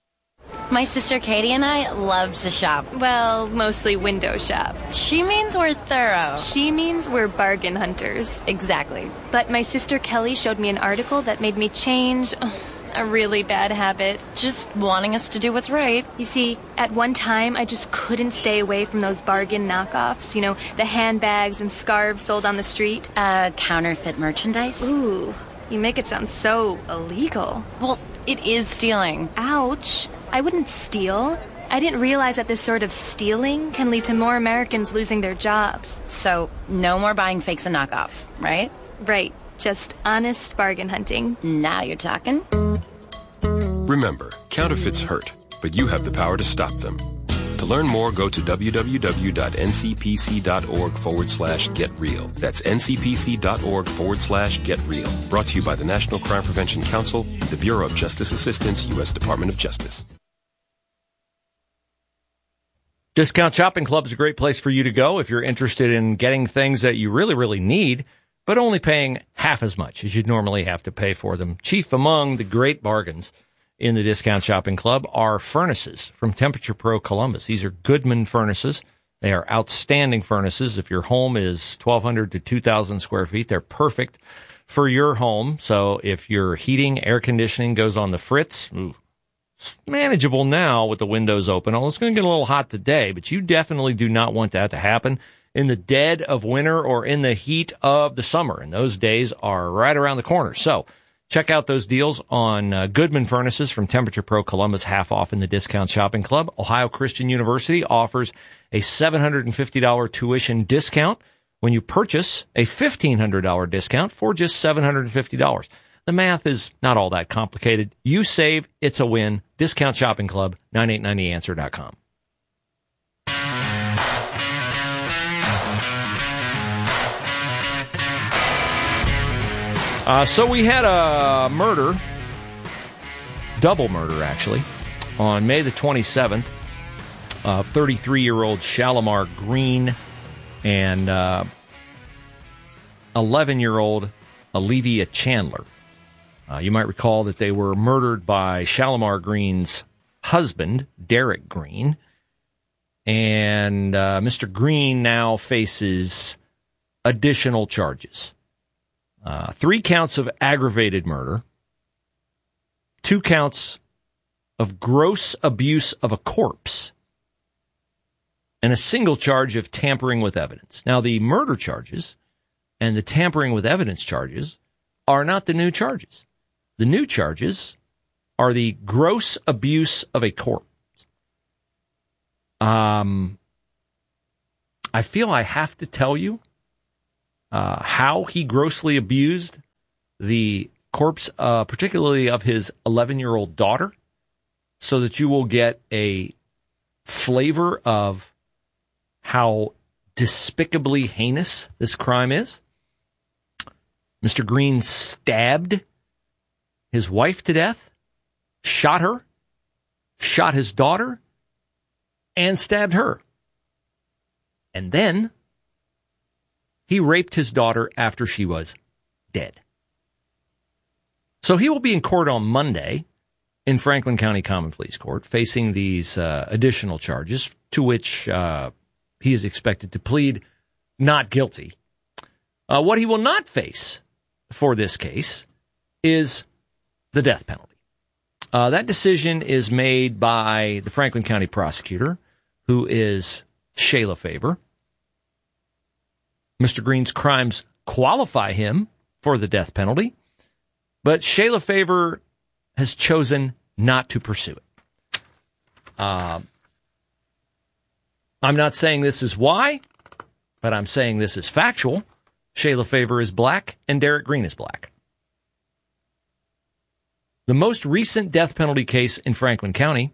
My sister Katie and I love to shop. Well, mostly window shop. She means we're thorough. She means we're bargain hunters. Exactly. But my sister Kelly showed me an article that made me change a really bad habit. Just wanting us to do what's right. You see, at one time, I just couldn't stay away from those bargain knockoffs. You know, the handbags and scarves sold on the street. Uh, counterfeit merchandise? Ooh, you make it sound so illegal. Well, it is stealing. Ouch. I wouldn't steal. I didn't realize that this sort of stealing can lead to more Americans losing their jobs. So, no more buying fakes and knockoffs, right? Right. Just honest bargain hunting. Now you're talking. Remember, counterfeits hurt, but you have the power to stop them. To learn more, go to www.ncpc.org forward slash get real. That's ncpc.org forward slash get real. Brought to you by the National Crime Prevention Council, the Bureau of Justice Assistance, U S Department of Justice. Discount Shopping Club is a great place for you to go if you're interested in getting things that you really, really need, but only paying half as much as you'd normally have to pay for them. Chief among the great bargains in the Discount Shopping Club are furnaces from Temperature Pro Columbus. These are Goodman furnaces. They are outstanding furnaces. If your home is twelve hundred to two thousand square feet, they're perfect for your home. So if your heating, air conditioning goes on the fritz, ooh, it's manageable now with the windows open. Oh, it's going to get a little hot today, but you definitely do not want that to happen in the dead of winter or in the heat of the summer. And those days are right around the corner. So check out those deals on uh, Goodman Furnaces from Temperature Pro Columbus, half off in the Discount Shopping Club. Ohio Christian University offers a seven hundred fifty dollars tuition discount when you purchase a fifteen hundred dollars discount for just seven hundred fifty dollars. The math is not all that complicated. You save, it's a win. Discount Shopping Club, nine eight nine the answer dot com. Uh, so we had a murder, double murder actually, on May the twenty-seventh of thirty-three-year-old Shalimar Green and uh, eleven-year-old Olivia Chandler. Uh, you might recall that they were murdered by Shalimar Green's husband, Derek Green. And uh, Mister Green now faces additional charges. Uh, three counts of aggravated murder, two counts of gross abuse of a corpse, and a single charge of tampering with evidence. Now, the murder charges and the tampering with evidence charges are not the new charges. The new charges are the gross abuse of a corpse. Um, I feel I have to tell you uh, how he grossly abused the corpse, uh, particularly of his eleven-year-old daughter, so that you will get a flavor of how despicably heinous this crime is. Mister Green stabbed his wife to death, shot her, shot his daughter, and stabbed her. And then he raped his daughter after she was dead. So he will be in court on Monday in Franklin County Common Pleas Court, facing these uh, additional charges, to which uh, he is expected to plead not guilty. Uh, what he will not face for this case is the death penalty. Uh, that decision is made by the Franklin County prosecutor, who is Shayla Favor. Mister Green's crimes qualify him for the death penalty, but Shayla Favor has chosen not to pursue it. Uh, I'm not saying this is why, but I'm saying this is factual. Shayla Favor is black, and Derek Green is black. The most recent death penalty case in Franklin County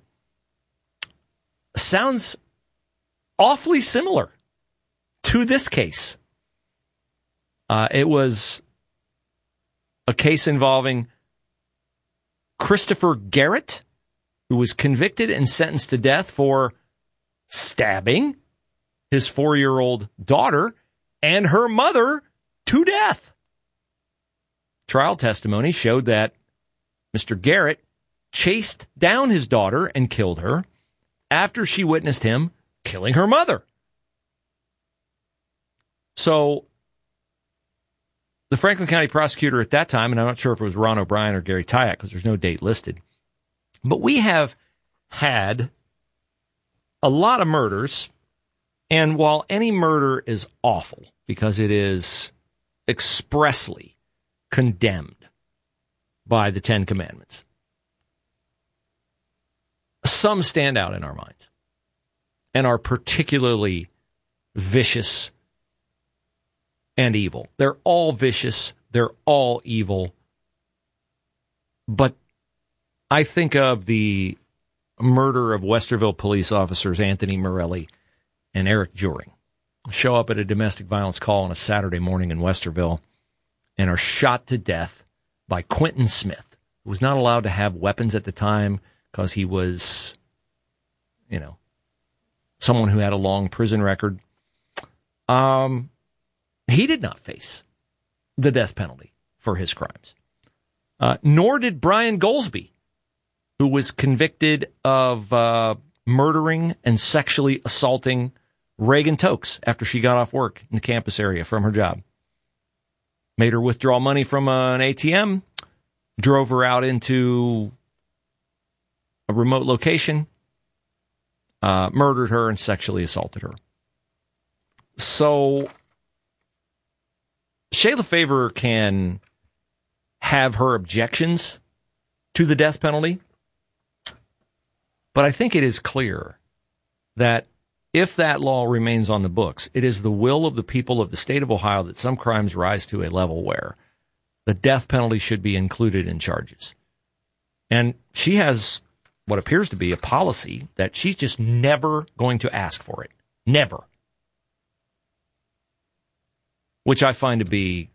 sounds awfully similar to this case. Uh, it was a case involving Christopher Garrett, who was convicted and sentenced to death for stabbing his four-year-old daughter and her mother to death. Trial testimony showed that Mister Garrett chased down his daughter and killed her after she witnessed him killing her mother. So the Franklin County prosecutor at that time, and I'm not sure if it was Ron O'Brien or Gary Tyack because there's no date listed, but we have had a lot of murders, and while any murder is awful because it is expressly condemned by the Ten Commandments, some stand out in our minds and are particularly vicious and evil. They're all vicious. They're all evil. But I think of the murder of Westerville police officers Anthony Morelli and Eric Juring. Show up at a domestic violence call on a Saturday morning in Westerville and are shot to death by Quentin Smith, who was not allowed to have weapons at the time because he was, you know, someone who had a long prison record. Um, he did not face the death penalty for his crimes. Uh, nor did Brian Goldsby, who was convicted of uh, murdering and sexually assaulting Reagan Tokes after she got off work in the campus area from her job. Made her withdraw money from uh, an A T M, drove her out into a remote location, uh, murdered her, and sexually assaulted her. So Shayla Favor can have her objections to the death penalty, but I think it is clear that if that law remains on the books, it is the will of the people of the state of Ohio that some crimes rise to a level where the death penalty should be included in charges. And she has what appears to be a policy that she's just never going to ask for it. Never. Which I find to be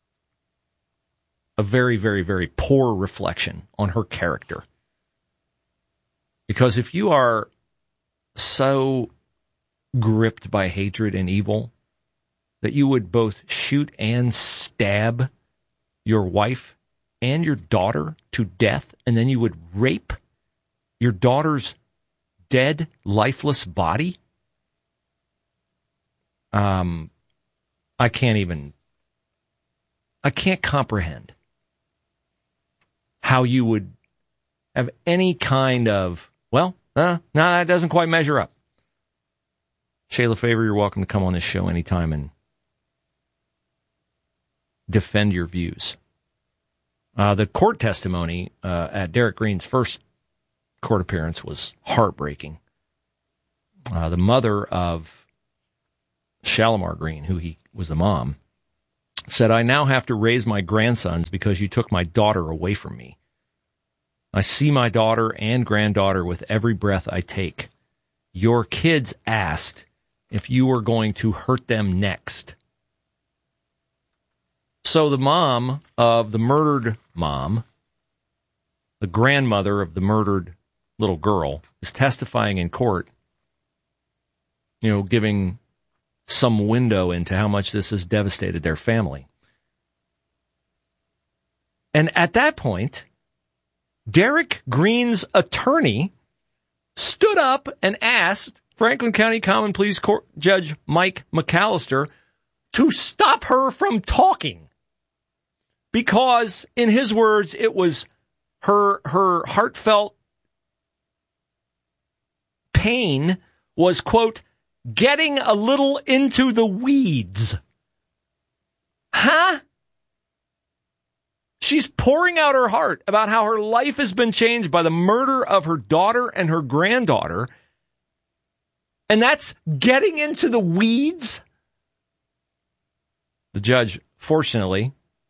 a very, very, very poor reflection on her character. Because if you are so gripped by hatred and evil that you would both shoot and stab your wife and your daughter to death, and then you would rape your daughter's dead, lifeless body Um, I can't even, I can't comprehend how you would have any kind of, well, uh, no, that doesn't quite measure up. Shayla Favor, you're welcome to come on this show anytime and defend your views. Uh, the court testimony uh, at Derek Green's first court appearance was heartbreaking. Uh, the mother of Shalimar Green, who he was the mom, said, "I now have to raise my grandsons because you took my daughter away from me. I see my daughter and granddaughter with every breath I take. Your kids asked if you were going to hurt them next." So the mom of the murdered mom, the grandmother of the murdered little girl, is testifying in court, you know, giving some window into how much this has devastated their family. And at that point, Derek Green's attorney stood up and asked Franklin County Common Pleas Court Judge Mike McAllister to stop her from talking. Because, in his words, it was her her heartfelt pain was, quote, getting a little into the weeds. Huh? She's pouring out her heart about how her life has been changed by the murder of her daughter and her granddaughter. And that's getting into the weeds? The judge, fortunately,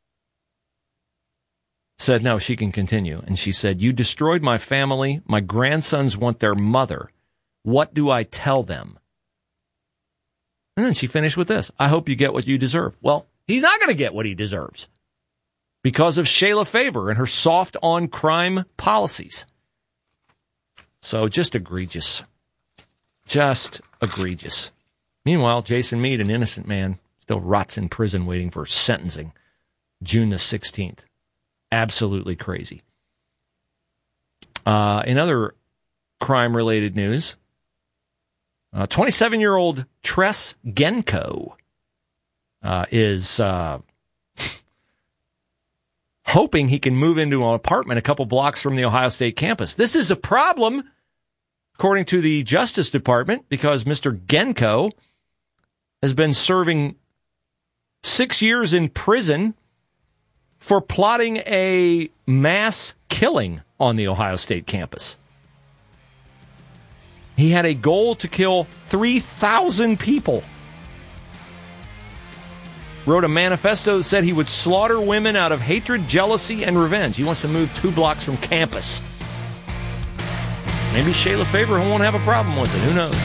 said, no, she can continue. And she said, "You destroyed my family. My grandsons want their mother. What do I tell them?" And then she finished with this: "I hope you get what you deserve." Well, he's not going to get what he deserves because of Shayla Favor and her soft on crime policies. So just egregious. Just egregious. Meanwhile, Jason Meade, an innocent man, still rots in prison waiting for sentencing June the sixteenth. Absolutely crazy. Uh, in other crime-related news, uh, twenty-seven-year-old Tress Genko uh, is uh, hoping he can move into an apartment a couple blocks from the Ohio State campus. This is a problem, according to the Justice Department, because Mister Genko has been serving six years in prison for plotting a mass killing on the Ohio State campus. He had a goal to kill three thousand people. Wrote a manifesto that said he would slaughter women out of hatred, jealousy, and revenge. He wants to move two blocks from campus. Maybe Shayla Favor won't have a problem with it. Who knows?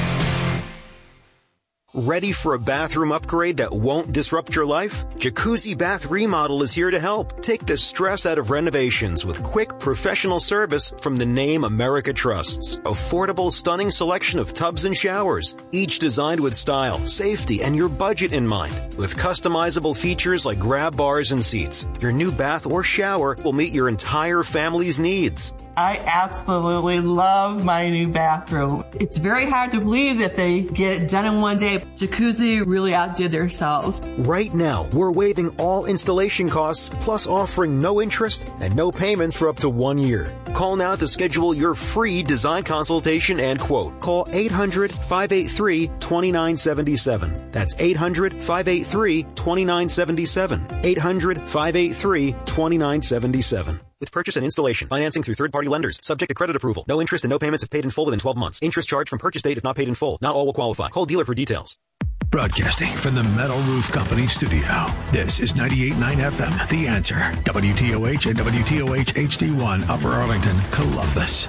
Ready for a bathroom upgrade that won't disrupt your life? Jacuzzi Bath Remodel is here to help. Take the stress out of renovations with quick, professional service from the name America trusts. Affordable, stunning selection of tubs and showers, each designed with style, safety, and your budget in mind. With customizable features like grab bars and seats, your new bath or shower will meet your entire family's needs. I absolutely love my new bathroom. It's very hard to believe that they get it done in one day. Jacuzzi really outdid themselves. Right now, we're waiving all installation costs, plus offering no interest and no payments for up to one year. Call now to schedule your free design consultation and quote. Call eight hundred, five eight three, two nine seven seven. That's eight hundred, five eight three, two nine seven seven. eight hundred, five eight three, two nine seven seven. With purchase and installation, financing through third-party lenders, subject to credit approval. No interest and no payments if paid in full within twelve months. Interest charged from purchase date if not paid in full. Not all will qualify. Call dealer for details. Broadcasting from the Metal Roof Company studio. This is ninety-eight point nine F M, The Answer. W T O H and W T O H H D one, Upper Arlington, Columbus.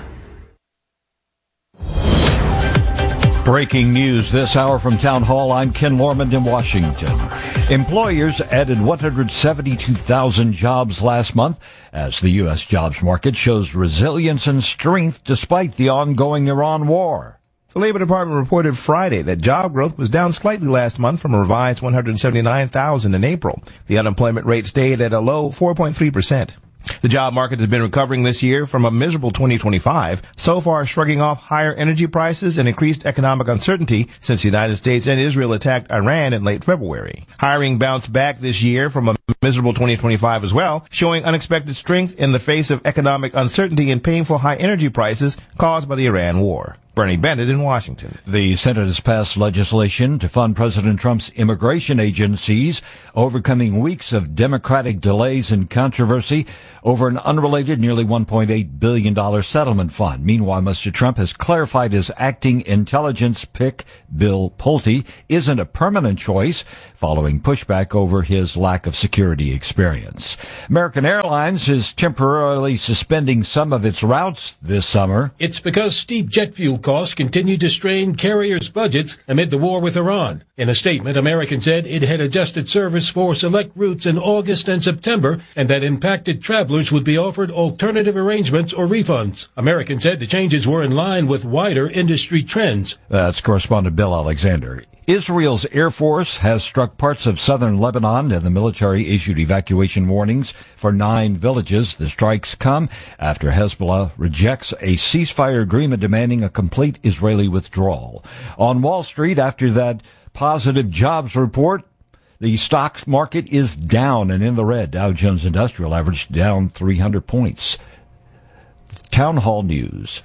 Breaking news this hour from Town Hall. I'm Ken Lormand in Washington. Employers added one hundred seventy-two thousand jobs last month as the U S jobs market shows resilience and strength despite the ongoing Iran war. The Labor Department reported Friday that job growth was down slightly last month from a revised one hundred seventy-nine thousand in April. The unemployment rate stayed at a low four point three percent. The job market has been recovering this year from a miserable twenty twenty-five, so far shrugging off higher energy prices and increased economic uncertainty since the United States and Israel attacked Iran in late February. Hiring bounced back this year from a miserable twenty twenty-five as well, showing unexpected strength in the face of economic uncertainty and painful high energy prices caused by the Iran war. Bernie Bennett in Washington. The Senate has passed legislation to fund President Trump's immigration agencies, overcoming weeks of Democratic delays and controversy over an unrelated nearly one point eight billion dollars settlement fund. Meanwhile, Mister Trump has clarified his acting intelligence pick, Bill Pulte, isn't a permanent choice, following pushback over his lack of security experience. American Airlines is temporarily suspending some of its routes this summer. It's because steep jet fuel costs continue to strain carriers' budgets amid the war with Iran. In a statement, American said it had adjusted service for select routes in August and September, and that impacted travelers would be offered alternative arrangements or refunds. American said the changes were in line with wider industry trends. That's correspondent Bill Alexander. Israel's Air Force has struck parts of southern Lebanon, and the military issued evacuation warnings for nine villages. The strikes come after Hezbollah rejects a ceasefire agreement demanding a complete Israeli withdrawal. On Wall Street, after that positive jobs report, the stock market is down and in the red. Dow Jones Industrial average down three hundred points. Town Hall News.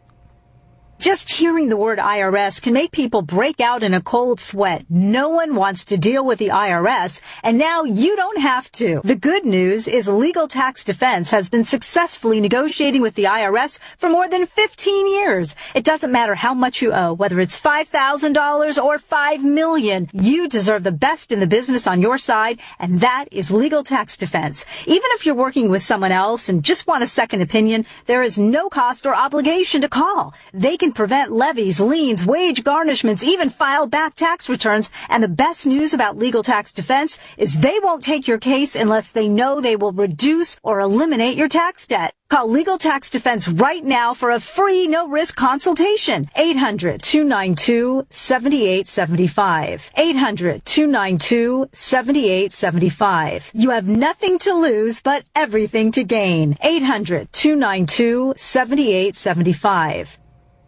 Just hearing the word I R S can make people break out in a cold sweat. No one wants to deal with the I R S, and now you don't have to. The good news is Legal Tax Defense has been successfully negotiating with the I R S for more than fifteen years. It doesn't matter how much you owe, whether it's five thousand dollars or five million dollars. You deserve the best in the business on your side, and that is Legal Tax Defense. Even if you're working with someone else and just want a second opinion, there is no cost or obligation to call. They can prevent levies, liens, wage garnishments, even file back tax returns. And the best news about Legal Tax Defense is they won't take your case unless they know they will reduce or eliminate your tax debt. Call Legal Tax Defense right now for a free, no-risk consultation. eight hundred, two nine two, seven eight seven five. eight hundred, two nine two, seven eight seven five. You have nothing to lose but everything to gain. eight hundred, two nine two, seven eight seven five.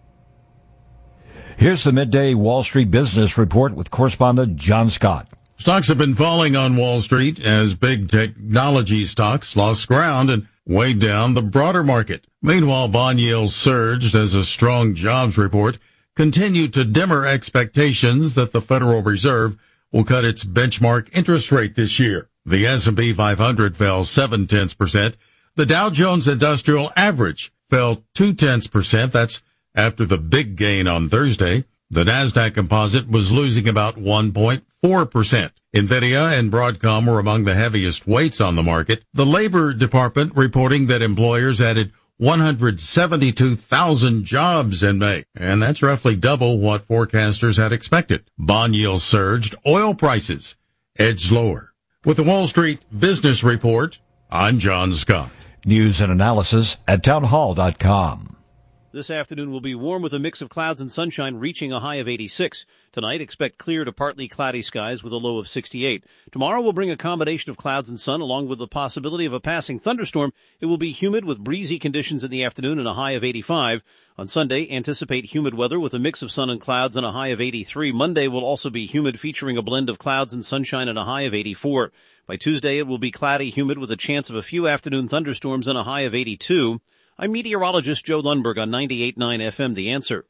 Here's the midday Wall Street Business Report with correspondent John Scott. Stocks have been falling on Wall Street as big technology stocks lost ground and weighed down the broader market. Meanwhile, bond yields surged as a strong jobs report continued to dimmer expectations that the Federal Reserve will cut its benchmark interest rate this year. The S and P five hundred fell seven tenths percent. The Dow Jones Industrial Average fell two tenths percent. That's after the big gain on Thursday. The NASDAQ Composite was losing about one point four percent. NVIDIA and Broadcom were among the heaviest weights on the market. The Labor Department reporting that employers added one hundred seventy-two thousand jobs in May, and that's roughly double what forecasters had expected. Bond yields surged. Oil prices edged lower. With the Wall Street Business Report, I'm John Scott. News and analysis at townhall dot com. This afternoon will be warm with a mix of clouds and sunshine, reaching a high of eighty-six. Tonight, expect clear to partly cloudy skies with a low of sixty-eight. Tomorrow will bring a combination of clouds and sun, along with the possibility of a passing thunderstorm. It will be humid with breezy conditions in the afternoon and a high of eighty-five. On Sunday, anticipate humid weather with a mix of sun and clouds and a high of eighty-three. Monday will also be humid, featuring a blend of clouds and sunshine and a high of eighty-four. By Tuesday, it will be cloudy, humid with a chance of a few afternoon thunderstorms and a high of eighty-two. I'm meteorologist Joe Lundberg on ninety-eight point nine F M, The Answer.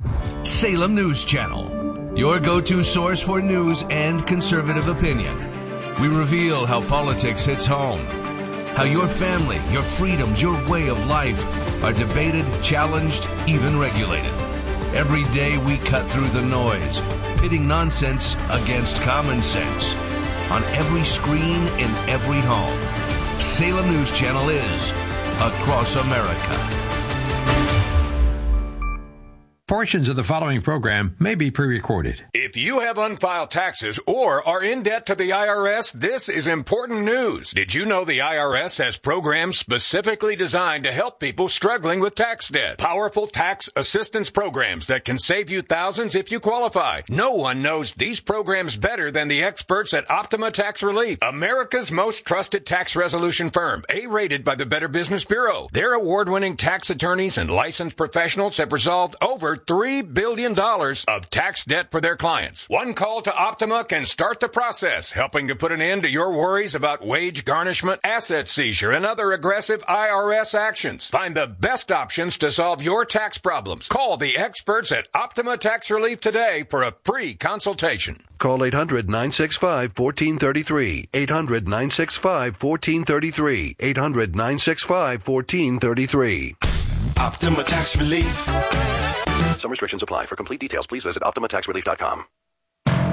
Salem News Channel, your go-to source for news and conservative opinion. We reveal how politics hits home, how your family, your freedoms, your way of life are debated, challenged, even regulated. Every day we cut through the noise, pitting nonsense against common sense. On every screen, in every home, Salem News Channel is across America. Portions of the following program may be pre-recorded. If you have unfiled taxes or are in debt to the I R S, this is important news. Did you know the I R S has programs specifically designed to help people struggling with tax debt? Powerful tax assistance programs that can save you thousands if you qualify. No one knows these programs better than the experts at Optima Tax Relief, America's most trusted tax resolution firm, A-rated by the Better Business Bureau. Their award-winning tax attorneys and licensed professionals have resolved over three billion dollars of tax debt for their clients. One call to Optima can start the process, helping to put an end to your worries about wage garnishment, asset seizure, and other aggressive I R S actions. Find the best options to solve your tax problems. Call the experts at Optima Tax Relief today for a free consultation. Call eight hundred, nine six five, one four three three. eight hundred, nine six five, one four three three. eight hundred, nine six five, one four three three. Optima Tax Relief. Some restrictions apply. For complete details, please visit Optima Tax Relief dot com.